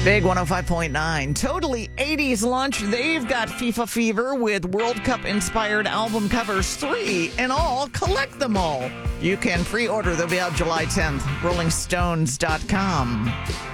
Big 105.9. Totally 80s lunch. They've got FIFA fever with World Cup inspired album covers, 3 in all. Collect them all. You can pre-order. They'll be out July 10th. RollingStones.com.